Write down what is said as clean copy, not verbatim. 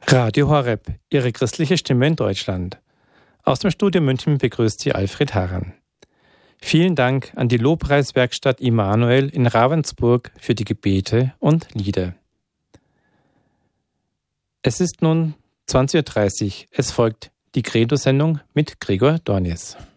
Radio Horeb, Ihre christliche Stimme in Deutschland. Aus dem Studio München begrüßt Sie Alfred Harran. Vielen Dank an die Lobpreiswerkstatt Immanuel in Ravensburg für die Gebete und Lieder. Es ist nun 20:30 Uhr. Es folgt die Credo-Sendung mit Gregor Dornis.